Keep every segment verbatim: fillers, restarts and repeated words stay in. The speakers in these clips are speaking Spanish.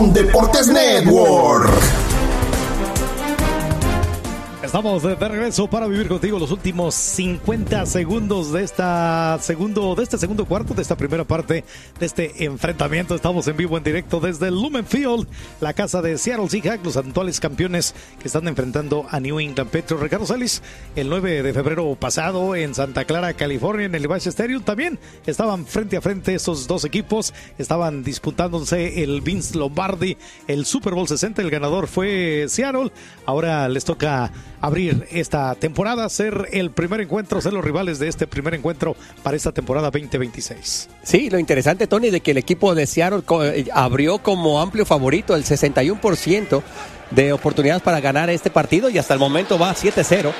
Deportes Network. Estamos de regreso para vivir contigo los últimos cincuenta segundos de esta segundo de este segundo cuarto de esta primera parte de este enfrentamiento. Estamos en vivo en directo desde Lumen Field, la casa de Seattle Seahawks, los actuales campeones que están enfrentando a New England Patriots. Ricardo Celis, el nueve de febrero pasado en Santa Clara, California, en el Levi's Stadium, también estaban frente a frente estos dos equipos, estaban disputándose el Vince Lombardi, el Super Bowl sesenta, el ganador fue Seattle. Ahora les toca abrir esta temporada, ser el primer encuentro, ser los rivales de este primer encuentro para esta temporada veinte veintiséis. Sí, lo interesante, Tony, de que el equipo de Seattle abrió como amplio favorito el sesenta y uno por ciento de oportunidades para ganar este partido y hasta el momento va siete cero.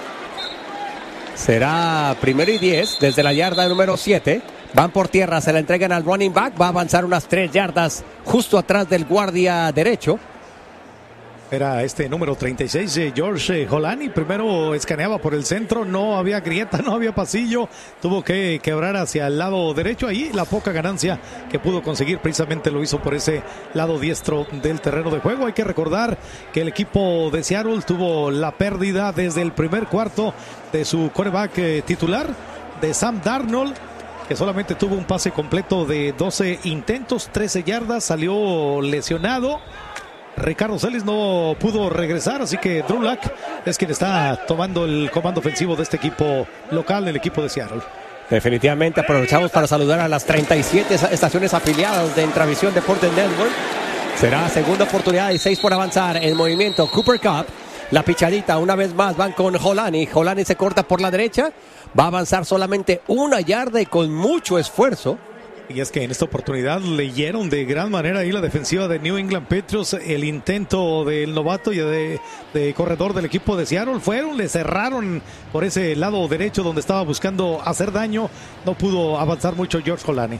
Será primero y diez desde la yarda número siete. Van por tierra, se la entregan al running back, va a avanzar unas tres yardas justo atrás del guardia derecho. Era este número treinta y seis, eh, George Holani. Primero escaneaba por el centro, no había grieta, no había pasillo. Tuvo que quebrar hacia el lado derecho. Ahí la poca ganancia que pudo conseguir precisamente lo hizo por ese lado diestro del terreno de juego. Hay que recordar que el equipo de Seattle tuvo la pérdida desde el primer cuarto de su quarterback eh, titular, de Sam Darnold, que solamente tuvo un pase completo de doce intentos, trece yardas, salió lesionado. Ricardo Celis no pudo regresar, así que Drew Lock es quien está tomando el comando ofensivo de este equipo local, el equipo de Seattle. Definitivamente aprovechamos para saludar a las treinta y siete estaciones afiliadas de Intravisión Deportes Network. Será segunda oportunidad y seis por avanzar en movimiento. Cooper Kupp, la pichadita una vez más, van con Holani. Holani se corta por la derecha, va a avanzar solamente una yarda y con mucho esfuerzo. Y es que en esta oportunidad leyeron de gran manera ahí la defensiva de New England Patriots, el intento del novato y de, de corredor del equipo de Seattle. Fueron, le cerraron por ese lado derecho donde estaba buscando hacer daño. No pudo avanzar mucho George Holani.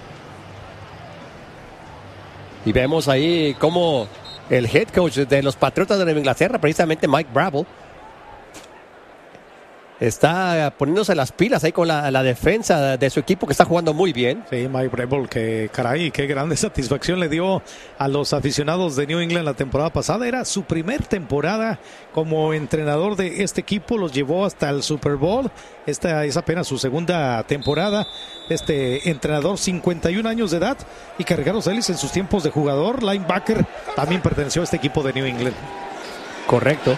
Y vemos ahí cómo el head coach de los Patriotas de Nueva Inglaterra, precisamente Mike Vrabel, está poniéndose las pilas ahí con la, la defensa de su equipo que está jugando muy bien. Sí, Mike Vrabel, que caray, qué grande satisfacción le dio a los aficionados de New England la temporada pasada. Era su primer temporada como entrenador de este equipo, los llevó hasta el Super Bowl. Esta es apenas su segunda temporada. Este entrenador, cincuenta y un años de edad, y que Ricardo Celis en sus tiempos de jugador, linebacker, también perteneció a este equipo de New England. Correcto.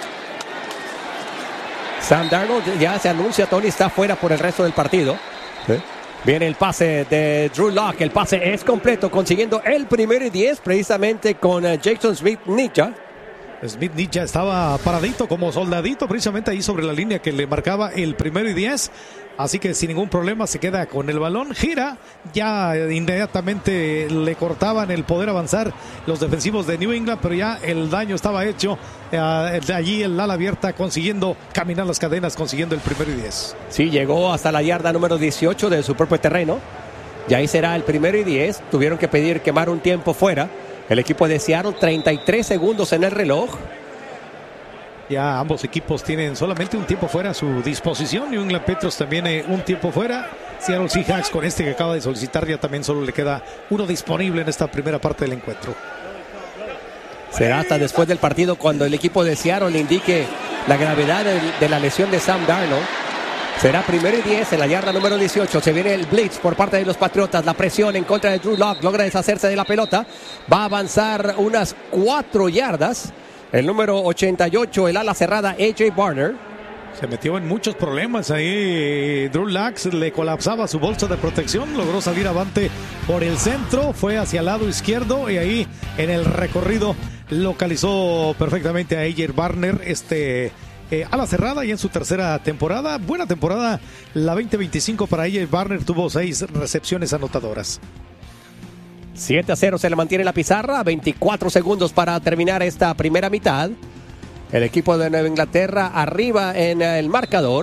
Sam Darnold ya se anuncia, Tony, está fuera por el resto del partido. ¿Sí? Viene el pase de Drew Lock, el pase es completo, consiguiendo el primero y diez precisamente con uh, Jackson Smith-Njigba. Smith-Njigba estaba paradito como soldadito precisamente ahí sobre la línea que le marcaba el primero y diez. Así que sin ningún problema se queda con el balón, gira, ya inmediatamente le cortaban el poder avanzar los defensivos de New England, pero ya el daño estaba hecho. Eh, allí el ala abierta consiguiendo caminar las cadenas, consiguiendo el primero y diez. Sí, llegó hasta la yarda número dieciocho de su propio terreno. Y ahí será el primero y diez. Tuvieron que pedir quemar un tiempo fuera. El equipo de Seattle, treinta y tres segundos en el reloj. Ya ambos equipos tienen solamente un tiempo fuera a su disposición. New England Patriots también eh, un tiempo fuera. Seattle Seahawks con este que acaba de solicitar ya también solo le queda uno disponible en esta primera parte del encuentro. Será hasta después del partido cuando el equipo de Seattle le indique la gravedad de, de la lesión de Sam Darnold. Será primero y diez en la yarda número dieciocho. Se viene el blitz por parte de los Patriotas. La presión en contra de Drew Lock. Logra deshacerse de la pelota. Va a avanzar unas cuatro yardas. El número ochenta y ocho, el ala cerrada, A J Barner. Se metió en muchos problemas ahí. Drew Lock le colapsaba su bolsa de protección. Logró salir avante por el centro. Fue hacia el lado izquierdo. Y ahí en el recorrido localizó perfectamente a A J Barner. Este... Eh, a la cerrada y en su tercera temporada. Buena temporada la veinte veinticinco para ella. Barner tuvo seis recepciones anotadoras. siete a cero se le mantiene la pizarra. veinticuatro segundos para terminar esta primera mitad. El equipo de Nueva Inglaterra arriba en el marcador.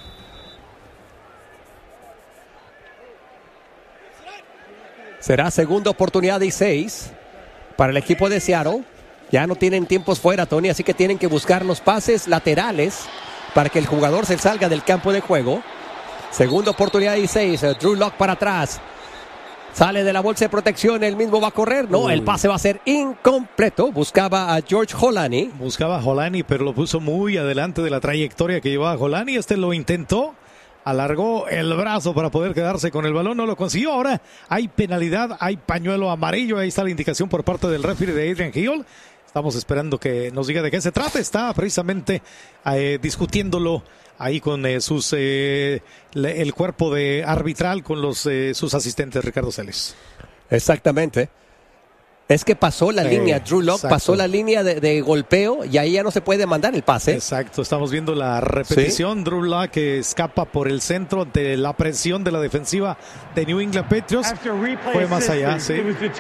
Será segunda oportunidad y seis para el equipo de Seattle. Ya no tienen tiempos fuera, Tony, así que tienen que buscar los pases laterales para que el jugador se salga del campo de juego. Segunda oportunidad y seis. Drew Lock para atrás. Sale de la bolsa de protección, él mismo va a correr. No, Uy. el pase va a ser incompleto. Buscaba a George Holani. Buscaba a Holani, pero lo puso muy adelante de la trayectoria que llevaba Holani. Este lo intentó, alargó el brazo para poder quedarse con el balón, no lo consiguió. Ahora hay penalidad, hay pañuelo amarillo. Ahí está la indicación por parte del referee de Adrian Hill. Estamos esperando que nos diga de qué se trata. Está precisamente eh, discutiéndolo ahí con eh, sus eh, le, el cuerpo de arbitral, con los eh, sus asistentes, Ricardo Celis. Exactamente. Es que pasó la eh, línea, Drew Lock exacto. pasó la línea de, de golpeo y ahí ya no se puede mandar el pase. Exacto, estamos viendo la repetición. ¿Sí? Drew Lock que escapa por el centro ante la presión de la defensiva de New England Patriots. Fue más allá, sí.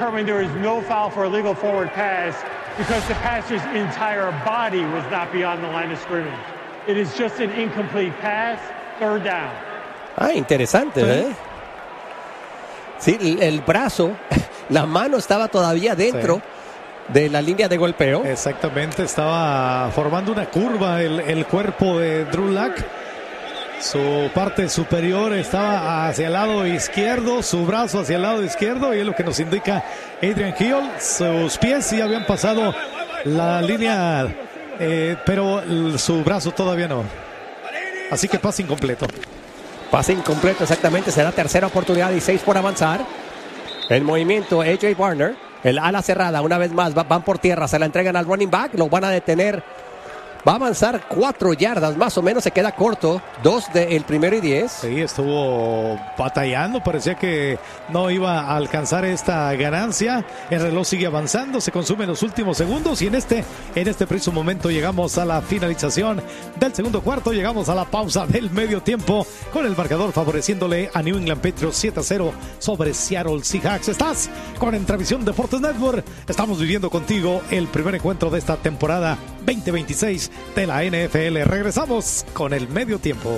Because the passer's entire body was not beyond the line of scrimmage. It is just an incomplete pass, third down. Ah, interesante, ¿sí? ¿eh? Sí, el, el brazo, la mano estaba todavía dentro sí. de la línea de golpeo. Exactamente, estaba formando una curva el, el cuerpo de Drew Lock. Su parte superior estaba hacia el lado izquierdo, su brazo hacia el lado izquierdo, y es lo que nos indica Adrian Hill. Sus pies sí habían pasado la línea, eh, pero su brazo todavía no. Así que pase incompleto. Pase incompleto, exactamente. Será tercera oportunidad y seis por avanzar. El movimiento, A J Barner, el ala cerrada, una vez más, van por tierra, se la entregan al running back, lo van a detener. Va a avanzar cuatro yardas, más o menos, se queda corto. Dos del primero y diez. Sí, estuvo batallando, parecía que no iba a alcanzar esta ganancia. El reloj sigue avanzando, se consumen los últimos segundos y en este, en este preciso momento llegamos a la finalización del segundo cuarto, llegamos a la pausa del medio tiempo con el marcador favoreciéndole a New England Patriots siete a cero sobre Seattle Seahawks. Estás con Entravisión Deportes Network, estamos viviendo contigo el primer encuentro de esta temporada veinte veintiséis de la N F L. Regresamos con el medio tiempo.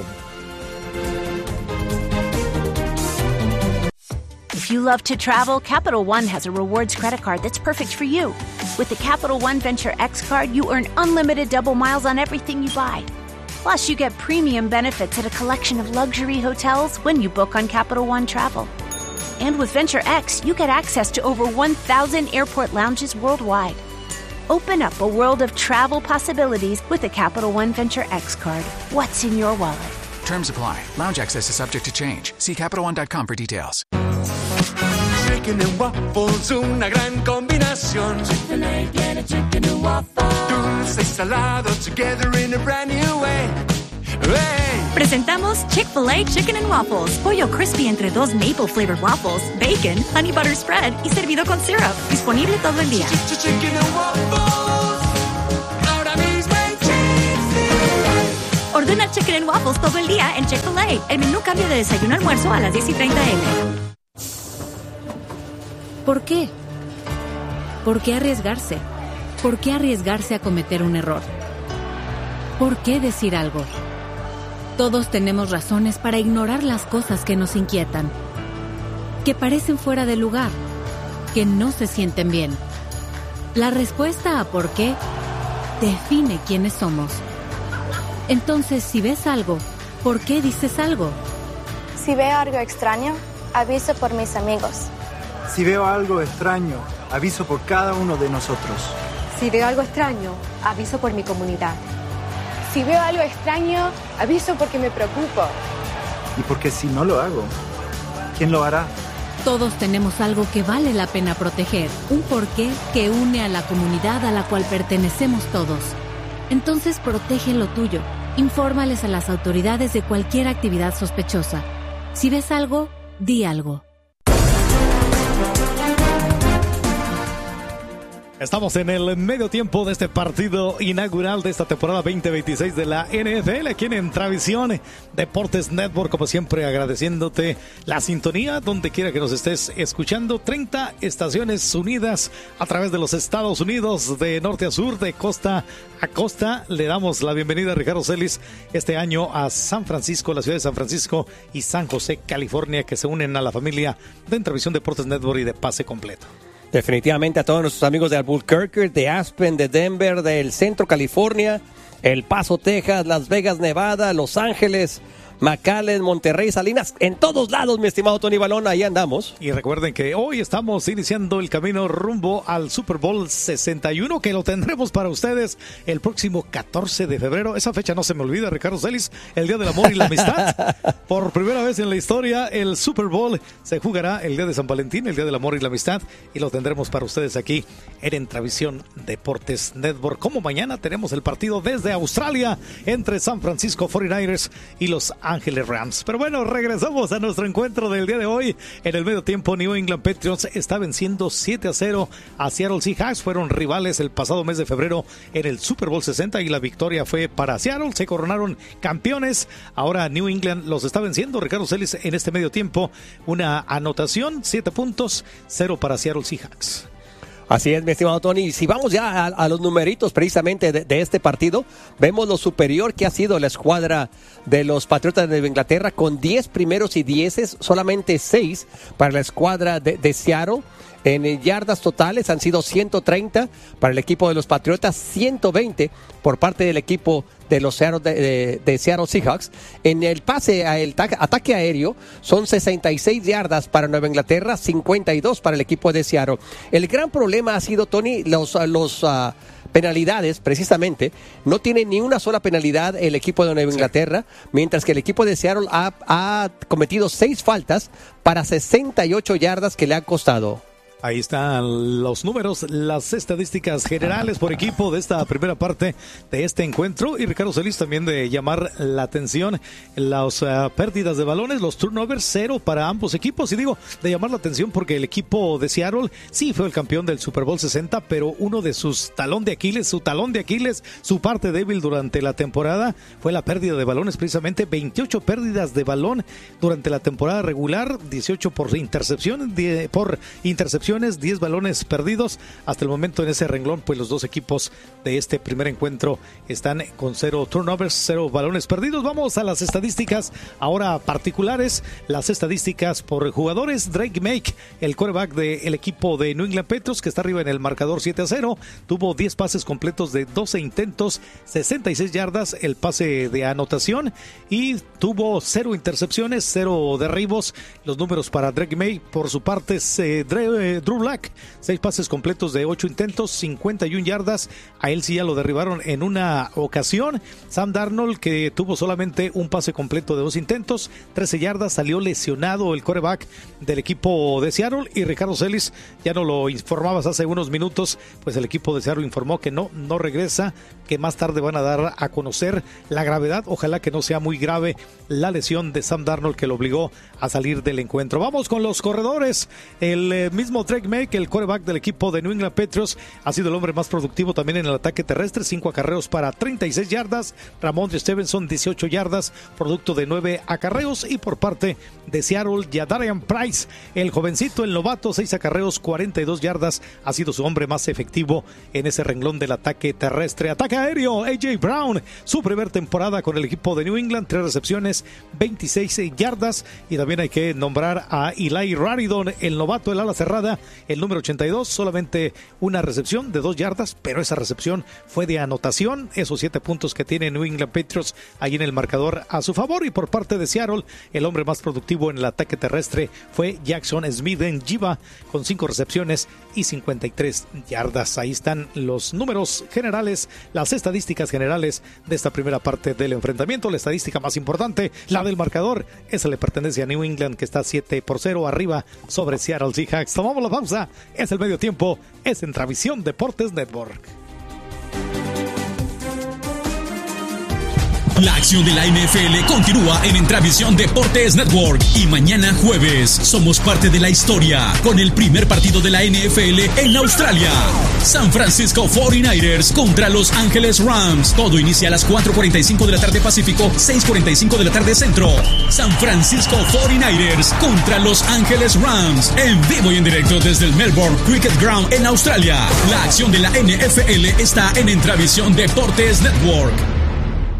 If you love to travel, Capital One has a rewards credit card that's perfect for you. With the Capital One Venture X card, you earn unlimited double miles on everything you buy. Plus, you get premium benefits at a collection of luxury hotels when you book on Capital One Travel. And with Venture X, you get access to over one thousand airport lounges worldwide. Open up a world of travel possibilities with the Capital One Venture X card. What's in your wallet? Terms apply. Lounge access is subject to change. See Capital One dot com for details. Chicken and waffles, una gran combinación. Chick-fil-A tiene chicken and waffles. Dulce y salado together in a brand new way. Hey. Presentamos Chick-fil-A Chicken and Waffles. Pollo crispy entre dos maple flavored waffles, bacon, honey butter spread y servido con syrup. Disponible todo el día. Chicken and waffles. Ahora mismo en Chick-fil-A. Ordena Chicken and Waffles todo el día en Chick-fil-A. El menú cambia de desayuno a almuerzo a las diez y treinta eme. ¿Por qué? ¿Por qué arriesgarse? ¿Por qué arriesgarse a cometer un error? ¿Por qué decir algo? Todos tenemos razones para ignorar las cosas que nos inquietan, que parecen fuera de lugar, que no se sienten bien. La respuesta a por qué define quiénes somos. Entonces, si ves algo, ¿por qué dices algo? Si veo algo extraño, aviso por mis amigos. Si veo algo extraño, aviso por cada uno de nosotros. Si veo algo extraño, aviso por mi comunidad. Si veo algo extraño, aviso porque me preocupo. Y porque si no lo hago, ¿quién lo hará? Todos tenemos algo que vale la pena proteger, un porqué que une a la comunidad a la cual pertenecemos todos. Entonces protege lo tuyo. Infórmales a las autoridades de cualquier actividad sospechosa. Si ves algo, di algo. Estamos en el medio tiempo de este partido inaugural de esta temporada veinte veintiséis de la N F L, aquí en Entravisión Deportes Network, como siempre agradeciéndote la sintonía donde quiera que nos estés escuchando. Treinta estaciones unidas a través de los Estados Unidos, de norte a sur, de costa a costa. Le damos la bienvenida a Ricardo Celis este año a San Francisco, la ciudad de San Francisco y San José, California, que se unen a la familia de Entravisión Deportes Network y de Pase Completo. Definitivamente a todos nuestros amigos de Albuquerque, de Aspen, de Denver, del Centro California, El Paso, Texas, Las Vegas, Nevada, Los Ángeles, McAllen, Monterrey, Salinas, en todos lados, mi estimado Tony Balón, ahí andamos. Y recuerden que hoy estamos iniciando el camino rumbo al Super Bowl sesenta y uno, que lo tendremos para ustedes el próximo catorce de febrero. Esa fecha no se me olvida, Ricardo Celis, el Día del Amor y la Amistad. Por primera vez en la historia, el Super Bowl se jugará el día de San Valentín, el Día del Amor y la Amistad, y lo tendremos para ustedes aquí en Entravisión Deportes Network. Como mañana tenemos el partido desde Australia entre San Francisco cuarenta y nueve ers y Los Ángeles Rams. Pero bueno, regresamos a nuestro encuentro del día de hoy. En el medio tiempo, New England Patriots está venciendo siete a cero a Seattle Seahawks. Fueron rivales el pasado mes de febrero en el Super Bowl sesenta y la victoria fue para Seattle. Se coronaron campeones. Ahora New England los está venciendo. Ricardo Celis en este medio tiempo. Una anotación, siete puntos, cero para Seattle Seahawks. Así es, mi estimado Tony. Si vamos ya a, a los numeritos precisamente de, de este partido, vemos lo superior que ha sido la escuadra de los Patriotas de Nueva Inglaterra con diez primeros y dieces, solamente seis para la escuadra de, de Seattle. En yardas totales han sido ciento treinta para el equipo de los Patriotas, ciento veinte por parte del equipo de los Seattle, de, de, de Seattle Seahawks. En el pase al ataque aéreo son sesenta y seis yardas para Nueva Inglaterra, cincuenta y dos para el equipo de Seattle. El gran problema ha sido, Tony, los, los uh, penalidades, precisamente. No tiene ni una sola penalidad el equipo de Nueva Inglaterra, sí. Mientras que el equipo de Seattle ha, ha cometido seis faltas para sesenta y ocho yardas que le han costado. Ahí están los números, las estadísticas generales por equipo de esta primera parte de este encuentro. Y Ricardo Celis, también de llamar la atención las uh, pérdidas de balones, los turnovers, cero para ambos equipos. Y digo, de llamar la atención porque el equipo de Seattle sí fue el campeón del Super Bowl sesenta, pero uno de sus talón de Aquiles, su talón de Aquiles, su parte débil durante la temporada fue la pérdida de balones, precisamente veintiocho pérdidas de balón durante la temporada regular, dieciocho por intercepción, diez por intercepción. diez balones perdidos hasta el momento en ese renglón. Pues los dos equipos de este primer encuentro están con cero turnovers, cero balones perdidos. Vamos a las estadísticas ahora particulares, las estadísticas por jugadores. Drake Maye, el quarterback del equipo de New England Patriots, que está arriba en el marcador siete a cero, tuvo diez pases completos de doce intentos, sesenta y seis yardas el pase de anotación, y tuvo cero intercepciones, cero derribos. Los números para Drake Maye. Por su parte, se Dre, Drew Black, seis pases completos de ocho intentos, cincuenta y una yardas. A él sí ya lo derribaron en una ocasión. Sam Darnold, que tuvo solamente un pase completo de dos intentos, trece yardas, salió lesionado el quarterback del equipo de Seattle. Y Ricardo Celis, ya no lo informabas hace unos minutos, pues el equipo de Seattle informó que no, no regresa, que más tarde van a dar a conocer la gravedad. Ojalá que no sea muy grave la lesión de Sam Darnold que lo obligó a salir del encuentro. Vamos con los corredores. El eh, mismo Drake Maye, el quarterback del equipo de New England Patriots, ha sido el hombre más productivo también en el ataque terrestre, cinco acarreos para treinta y seis yardas. Ramondre Stevenson, dieciocho yardas, producto de nueve acarreos. Y por parte de Seattle, Jadarian Price, el jovencito, el novato, seis acarreos, cuarenta y dos yardas, ha sido su hombre más efectivo en ese renglón del ataque terrestre. Ataque aéreo, A J Brown, su primer temporada con el equipo de New England, tres recepciones, veintiséis yardas. Y también hay que nombrar a Eli Raridon, el novato, el ala cerrada, el número ochenta y dos, solamente una recepción de dos yardas, pero esa recepción fue de anotación. Esos siete puntos que tiene New England Patriots ahí en el marcador a su favor. Y por parte de Seattle, el hombre más productivo en el ataque terrestre fue Jackson Smith-Njigba, con cinco recepciones y cincuenta y tres yardas. Ahí están los números generales, las estadísticas generales de esta primera parte del enfrentamiento. La estadística más importante, la del marcador, esa le pertenece a New England, que está siete por cero arriba sobre Seattle Seahawks. Tomamos la pausa, es el medio tiempo, es Entravisión Deportes Network. La acción de la N F L continúa en Entravisión Deportes Network. Y mañana jueves somos parte de la historia con el primer partido de la N F L en Australia. San Francisco cuarenta y nueve ers contra Los Ángeles Rams. Todo inicia a las cuatro cuarenta y cinco de la tarde Pacífico, seis cuarenta y cinco de la tarde Centro. San Francisco cuarenta y nueve ers contra Los Ángeles Rams. En vivo y en directo desde el Melbourne Cricket Ground en Australia. La acción de la N F L está en Entravisión Deportes Network.